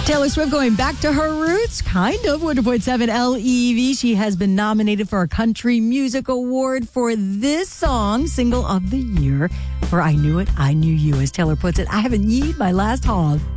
Taylor Swift going back to her roots, kind of. 100.7 LEV. She has been nominated for a Country Music Award for this song, Single of the Year, for I Knew It, I Knew You. As Taylor puts it, I haven't yeed my last hog.